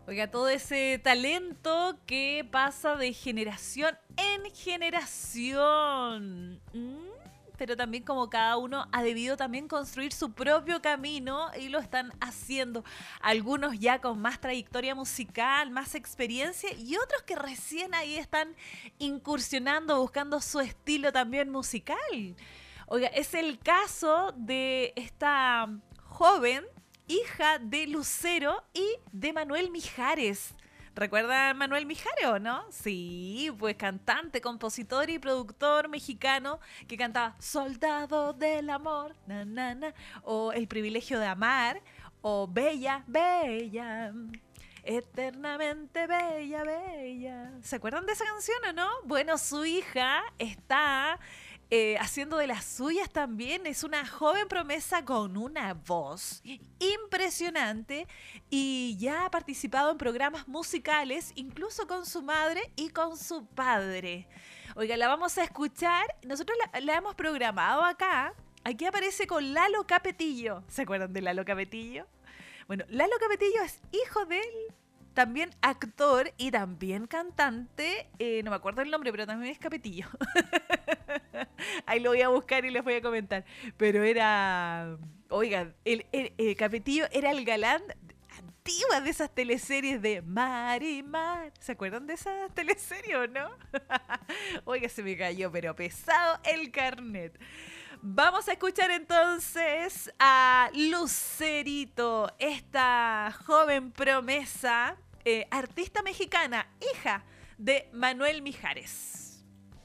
Oiga, todo ese talento que pasa de generación en generación. Pero también como cada uno ha debido también construir su propio camino y lo están haciendo. Algunos ya con más trayectoria musical, más experiencia y otros que recién ahí están incursionando, buscando su estilo también musical. Oiga, es el caso de esta joven, hija de Lucero y de Manuel Mijares. ¿Recuerdan Manuel Mijares o no? Sí, pues cantante, compositor y productor mexicano que cantaba Soldado del Amor, na, na, na, o El Privilegio de Amar, o Bella, Bella, eternamente bella, bella. ¿Se acuerdan de esa canción o no? Bueno, su hija está haciendo de las suyas también. Es una joven promesa con una voz impresionante y ya ha participado en programas musicales, incluso con su madre y con su padre. Oiga, la vamos a escuchar. Nosotros la hemos programado acá. Aquí aparece con Lalo Capetillo. ¿Se acuerdan de Lalo Capetillo? Bueno, Lalo Capetillo es hijo de él, también actor y también cantante. No me acuerdo el nombre, pero también es Capetillo. Ahí lo voy a buscar y les voy a comentar. Pero era... Oigan, el Capetillo era el galán antigua de esas teleseries de Mar y Mar. ¿Se acuerdan de esas teleseries o no? Oiga, se me cayó, pero pesado el carnet. Vamos a escuchar entonces a Lucerito, esta joven promesa, artista mexicana, hija de Manuel Mijares.